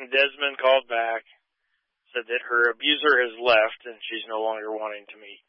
and Desmond called back, said that her abuser has left and she's no longer wanting to meet.